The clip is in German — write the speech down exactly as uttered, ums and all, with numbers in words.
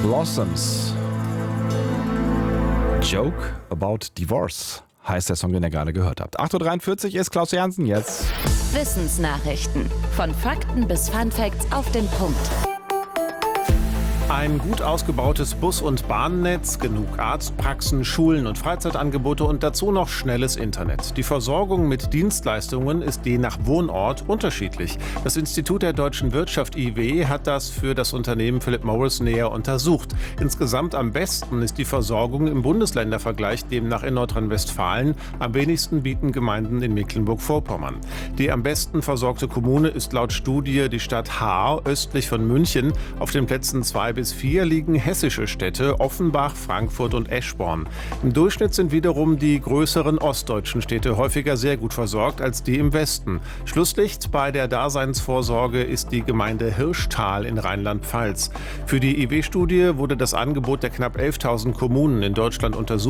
Blossoms. Joke about Divorce heißt der Song, den ihr gerade gehört habt. acht Uhr dreiundvierzig ist Klaus Jansen jetzt. Wissensnachrichten. Von Fakten bis Funfacts auf den Punkt. Ein gut ausgebautes Bus- und Bahnnetz, genug Arztpraxen, Schulen und Freizeitangebote und dazu noch schnelles Internet. Die Versorgung mit Dienstleistungen ist je nach Wohnort unterschiedlich. Das Institut der deutschen Wirtschaft I W hat das für das Unternehmen Philip Morris näher untersucht. Insgesamt am besten ist die Versorgung im Bundesländervergleich demnach in Nordrhein-Westfalen. Am wenigsten bieten Gemeinden in Mecklenburg-Vorpommern. Die am besten versorgte Kommune ist laut Studie die Stadt Haar östlich von München. Auf den Plätzen zwei bis vier liegen hessische Städte Offenbach, Frankfurt und Eschborn. Im Durchschnitt sind wiederum die größeren ostdeutschen Städte häufiger sehr gut versorgt als die im Westen. Schlusslicht bei der Daseinsvorsorge ist die Gemeinde Hirschtal in Rheinland-Pfalz. Für die I W-Studie wurde das Angebot der knapp elftausend Kommunen in Deutschland untersucht.